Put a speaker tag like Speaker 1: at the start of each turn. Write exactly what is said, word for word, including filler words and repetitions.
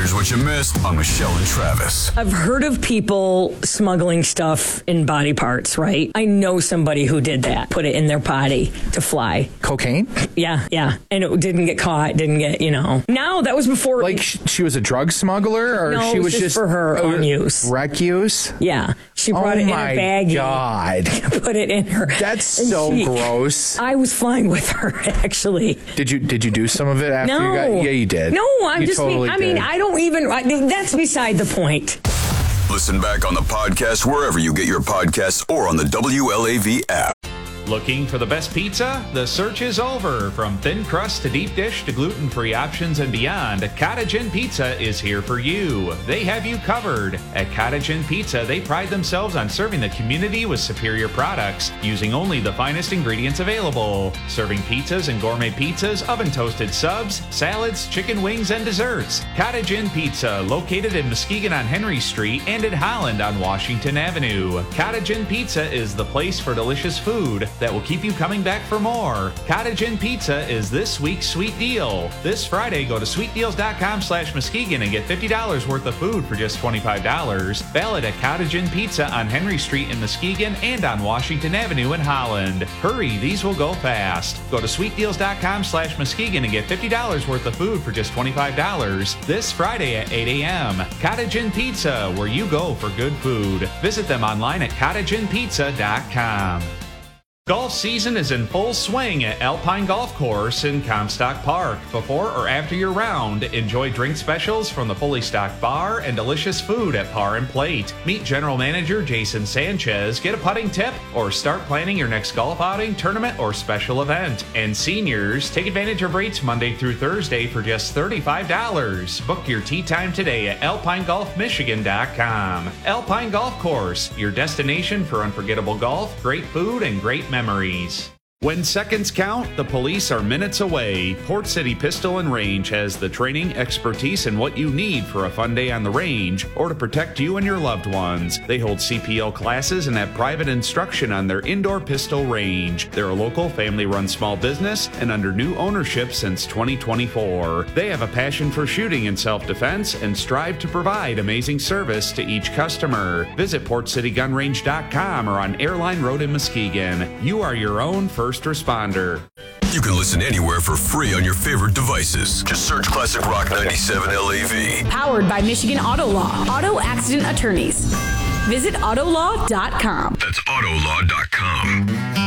Speaker 1: Here's what you missed on Michelle and Travis.
Speaker 2: I've heard of people smuggling stuff in body parts, right? I know somebody who did that, put it in their body to fly.
Speaker 3: Cocaine?
Speaker 2: Yeah, yeah. And it didn't get caught, didn't get, you know. Now, that was before.
Speaker 3: Like sh- she was a drug smuggler? Or
Speaker 2: no,
Speaker 3: she was
Speaker 2: just,
Speaker 3: just
Speaker 2: for her
Speaker 3: uh,
Speaker 2: own use.
Speaker 3: Rec use?
Speaker 2: Yeah. She brought
Speaker 3: oh
Speaker 2: it in a
Speaker 3: my
Speaker 2: baggie.
Speaker 3: God.
Speaker 2: Put it in her.
Speaker 3: That's
Speaker 2: and
Speaker 3: so
Speaker 2: she,
Speaker 3: gross.
Speaker 2: I was flying with her, actually.
Speaker 3: Did you did you do some of it after
Speaker 2: no.
Speaker 3: you got? Yeah, you did.
Speaker 2: No, I'm
Speaker 3: you
Speaker 2: just
Speaker 3: totally
Speaker 2: being, I mean,
Speaker 3: did.
Speaker 2: I don't even, I, that's beside the point.
Speaker 1: Listen back on the podcast wherever you get your podcasts or on the W L A V app.
Speaker 4: Looking for the best pizza? The search is over. From thin crust to deep dish to gluten-free options and beyond, Cottage Inn Pizza is here for you. They have you covered. At Cottage Inn Pizza, they pride themselves on serving the community with superior products, using only the finest ingredients available. Serving pizzas and gourmet pizzas, oven-toasted subs, salads, chicken wings, and desserts. Cottage Inn Pizza, located in Muskegon on Henry Street and in Holland on Washington Avenue. Cottage Inn Pizza is the place for delicious food that will keep you coming back for more. Cottage Inn Pizza is this week's sweet deal. This Friday, go to sweet deals dot com slash Muskegon and get fifty dollars worth of food for just twenty-five dollars. Valid at Cottage Inn Pizza on Henry Street in Muskegon and on Washington Avenue in Holland. Hurry, these will go fast. Go to sweet deals dot com slash Muskegon and get fifty dollars worth of food for just twenty-five dollars. This Friday at eight a.m. Cottage Inn Pizza, where you go for good food. Visit them online at cottage inn pizza dot com. Golf season is in full swing at Alpine Golf Course in Comstock Park. Before or after your round, enjoy drink specials from the fully stocked bar and delicious food at Par and Plate. Meet General Manager Jason Sanchez, get a putting tip, or start planning your next golf outing, tournament, or special event. And seniors, take advantage of rates Monday through Thursday for just thirty-five dollars. Book your tee time today at alpine golf michigan dot com. Alpine Golf Course, your destination for unforgettable golf, great food, and great memories. Memories. When seconds count, the police are minutes away. Port City Pistol and Range has the training, expertise, and what you need for a fun day on the range or to protect you and your loved ones. They hold C P L classes and have private instruction on their indoor pistol range. They're a local family-run small business and under new ownership since twenty twenty-four. They have a passion for shooting and self-defense and strive to provide amazing service to each customer. Visit port city gun range dot com or on Airline Road in Muskegon. You are your own first First responder.
Speaker 1: You can listen anywhere for free on your favorite devices. Just search Classic Rock ninety-seven L A V.
Speaker 5: Powered by Michigan Auto Law. Auto accident attorneys. Visit auto law dot com.
Speaker 1: That's auto law dot com.